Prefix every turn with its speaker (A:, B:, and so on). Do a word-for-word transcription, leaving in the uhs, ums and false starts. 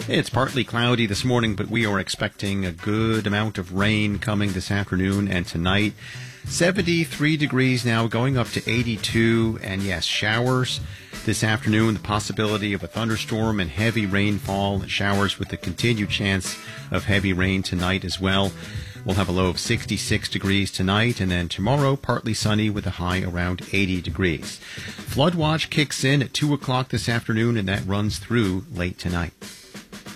A: It's partly cloudy this morning, but we are expecting a good amount of rain coming this afternoon and tonight. seventy-three degrees now, going up to eighty-two, and yes, showers this afternoon, the possibility of a thunderstorm and heavy rainfall, showers with a continued chance of heavy rain tonight as well. We'll have a low of sixty-six degrees tonight, and then tomorrow, partly sunny with a high around eighty degrees. Flood watch kicks in at two o'clock this afternoon, and that runs through late tonight.